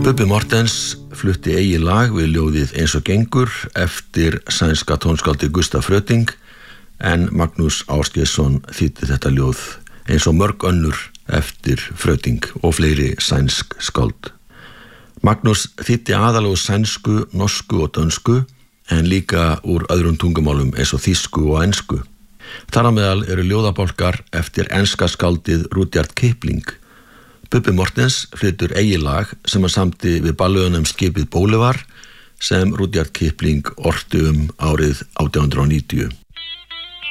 Bubbi Morthens flutti eigið lag við ljóðið Eins og gengur eftir sænska tónskáldið Gustaf Fröding, en Magnús Ásgeirsson þýddi þetta ljóð eins og mörg önnur eftir Fröding og fleiri sænsk skáld. Magnús þýddi aðallega sænsku, norsku og dönsku, en líka úr öðrum tungumálum eins og þýsku og ensku. Þar á meðal eru ljóðabálkar eftir enska skáldið Rudyard Kipling. Bubbi Morthens flytur eigið lag sem hann samdi við ballöðunum Skipið Bólevar sem Rudyard Kipling orti árið 1890.